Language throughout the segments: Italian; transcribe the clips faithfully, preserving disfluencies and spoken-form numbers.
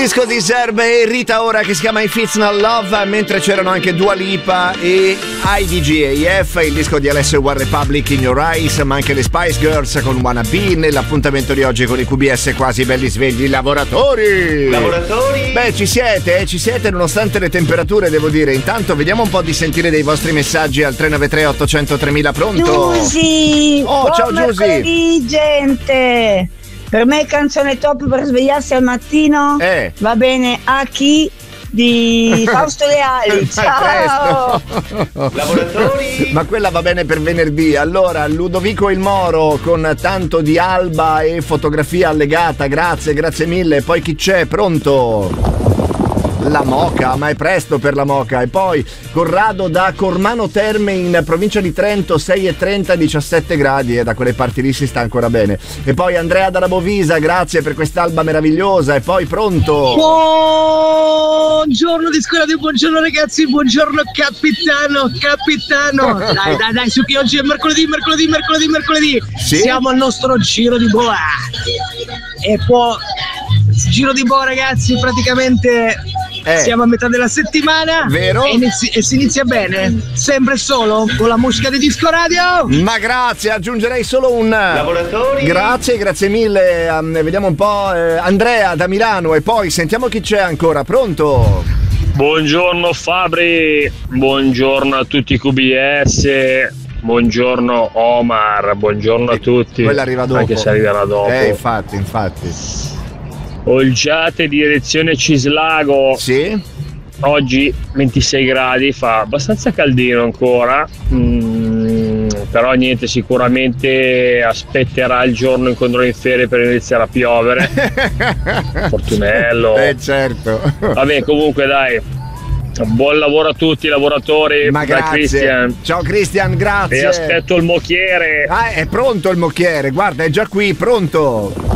disco di Serbe e Rita Ora che si chiama If It's Not Love, mentre c'erano anche Dua Lipa e I D G A F, il disco di Alessio One Republic, In Your Eyes, ma anche le Spice Girls con Wanna Be. Nell'appuntamento di oggi con i Q B S quasi belli svegli lavoratori. Lavoratori? Beh, ci siete, eh? ci siete nonostante le temperature, devo dire. Intanto vediamo un po' di sentire dei vostri messaggi al tre nove tre otto zero zero tremila. Pronto? Giusy! Oh, Buon ciao Giusy! mercoledì, gente! Per me canzone top per svegliarsi al mattino Eh. va bene A chi di Fausto Leali. Ciao! Lavoratori? Ma quella va bene per venerdì. Allora, Ludovico il Moro con tanto di alba e fotografia allegata. Grazie, grazie mille. Poi chi c'è? Pronto? La Moca, ma è presto per la Moca. E poi Corrado da Cormano Terme in provincia di Trento, sei e trenta, diciassette gradi, e da quelle parti lì si sta ancora bene. E poi Andrea dalla Bovisa, grazie per quest'alba meravigliosa. E poi pronto? Buongiorno disco radio, buongiorno ragazzi, buongiorno capitano, capitano. Dai, dai, dai, su che oggi è mercoledì, mercoledì, mercoledì, mercoledì. Sì? Siamo al nostro giro di boa. E poi giro di boa, ragazzi, praticamente Eh. siamo a metà della settimana. Vero? E, inizi- e si inizia bene, sempre solo con la musica di disco radio. Ma grazie, aggiungerei solo un Lavoratori? grazie, grazie mille. Um, vediamo un po'. eh, Andrea da Milano, e poi sentiamo chi c'è ancora. Pronto? Buongiorno Fabri, buongiorno a tutti i Q B S, buongiorno Omar, buongiorno a tutti. Quella arriva dopo. Anche se arriverà dopo. Eh, infatti, infatti. Olgiate direzione Cislago. Sì? Oggi ventisei gradi, fa abbastanza caldino ancora, mm, però niente, sicuramente aspetterà il giorno in cui andrò in ferie per iniziare a piovere. Fortunello. Eh, certo. Vabbè, comunque dai, buon lavoro a tutti i lavoratori. Ma da grazie. Christian. Ciao Christian, grazie. E aspetto il mocchiere. Ah, è pronto il mocchiere, guarda, è già qui, pronto.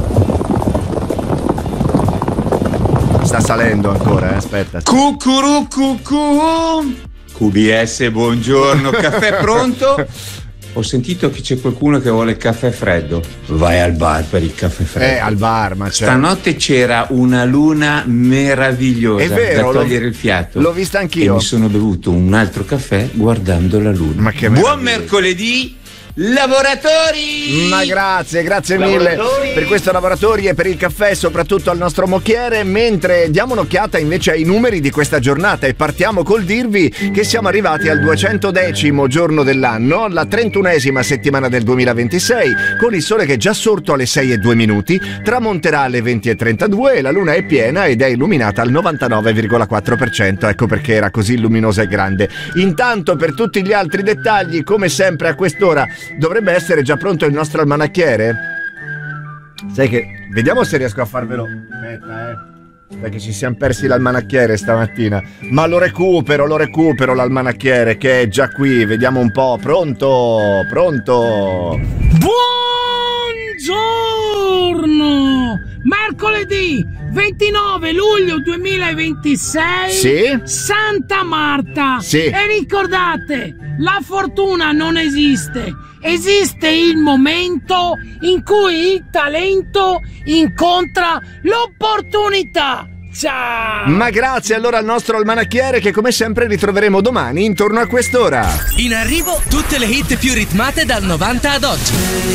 Sta salendo ancora, eh? Aspetta. Cucurucucu. Q B S, buongiorno, caffè pronto? Ho sentito che c'è qualcuno che vuole il caffè freddo. Vai al bar per il caffè freddo. Eh, al bar, ma c'è. Stanotte c'era una luna meravigliosa. È vero, da togliere l'ho- il fiato. l'ho vista anch'io. E mi sono bevuto un altro caffè guardando la luna. Ma che Buon meraviglia. mercoledì, lavoratori! Ma grazie, grazie mille Lavoratori. per questo lavoratori e per il caffè, soprattutto al nostro mocchiere, mentre diamo un'occhiata invece ai numeri di questa giornata e partiamo col dirvi che siamo arrivati al duecentodecimo giorno dell'anno, la trentunesima settimana del duemilaventisei, con il sole che è già sorto alle sei e due minuti, tramonterà alle venti e trentadue e la luna è piena ed è illuminata al novantanove virgola quattro per cento, ecco perché era così luminosa e grande. Intanto, per tutti gli altri dettagli, come sempre a quest'ora dovrebbe essere già pronto il nostro almanacchiere? Sai che... Vediamo se riesco a farvelo. Aspetta, eh. Perché ci siamo persi l'almanacchiere stamattina. Ma lo recupero, lo recupero l'almanacchiere che è già qui. Vediamo un po'. Pronto? Pronto? Buongiorno! Mercoledì ventinove luglio duemilaventisei. Sì? Santa Marta. Sì. E ricordate, la fortuna non esiste. Esiste il momento in cui il talento incontra l'opportunità. Ciao! Ma grazie allora al nostro almanacchiere che come sempre ritroveremo domani intorno a quest'ora. In arrivo tutte le hit più ritmate dal novanta ad oggi.